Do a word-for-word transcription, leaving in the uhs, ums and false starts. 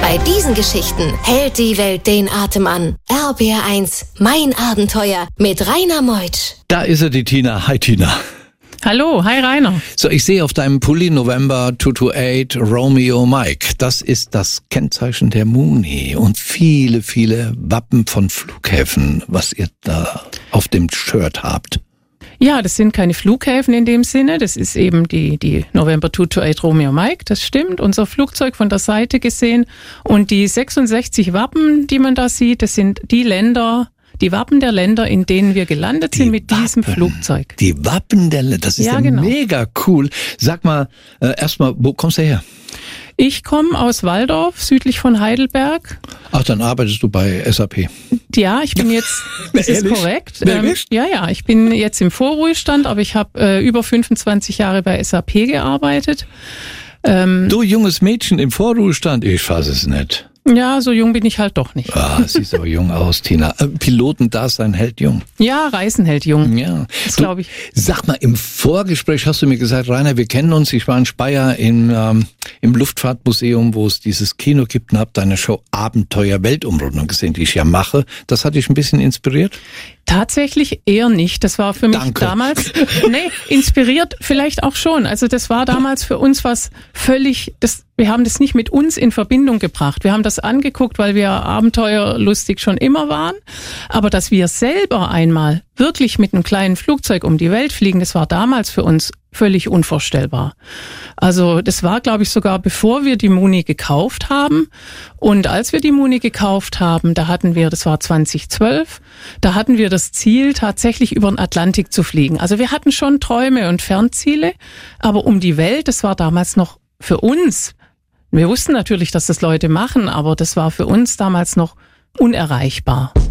Bei diesen Geschichten hält die Welt den Atem an. R B R eins, mein Abenteuer mit Rainer Meutsch. Da ist er, die Tina. Hi Tina. Hallo, hi Rainer. So, ich sehe auf deinem Pulli November zwei zwei acht Romeo Mike. Das ist das Kennzeichen der Muni und viele, viele Wappen von Flughäfen, was ihr da auf dem Shirt habt. Ja, das sind keine Flughäfen in dem Sinne. Das ist eben die, die November zwei zwei acht Romeo Mike. Das stimmt. Unser Flugzeug von der Seite gesehen. Und die sechsundsechzig Wappen, die man da sieht, das sind die Länder, die Wappen der Länder, in denen wir gelandet sind die mit Wappen, diesem Flugzeug. Die Wappen der Länder, das ist ja, ja genau. Mega cool. Sag mal, äh, erstmal, wo kommst du her? Ich komme aus Waldorf, südlich von Heidelberg. Ach, dann arbeitest du bei S A P. Ja, ich bin jetzt, das ist korrekt. Ähm, ja, ja, ich bin jetzt im Vorruhestand, aber ich habe äh, über fünfundzwanzig Jahre bei S A P gearbeitet. Ähm, du junges Mädchen im Vorruhestand, ich fass es nicht. Ja, so jung bin ich halt doch nicht. Ah, siehst aber jung aus, Tina. Piloten-Dasein hält jung. Ja, Reisen hält jung. Ja, das glaube ich. Sag mal, im Vorgespräch hast du mir gesagt, Rainer, wir kennen uns. Ich war in Speyer in, ähm, im Luftfahrtmuseum, wo es dieses Kino gibt, und habe deine Show Abenteuer Weltumrundung gesehen, die ich ja mache. Das hat dich ein bisschen inspiriert? Tatsächlich eher nicht. Das war für mich Danke. damals, nee, inspiriert vielleicht auch schon. Also das war damals für uns was völlig, das, wir haben das nicht mit uns in Verbindung gebracht. Wir haben das angeguckt, weil wir abenteuerlustig schon immer waren. Aber dass wir selber einmal wirklich mit einem kleinen Flugzeug um die Welt fliegen, das war damals für uns völlig unvorstellbar. Also das war, glaube ich, sogar bevor wir die Muni gekauft haben. Und als wir die Muni gekauft haben, da hatten wir, das war zwanzig zwölf, da hatten wir das Ziel, tatsächlich über den Atlantik zu fliegen. Also wir hatten schon Träume und Fernziele, aber um die Welt, das war damals noch für uns, wir wussten natürlich, dass das Leute machen, aber das war für uns damals noch unerreichbar.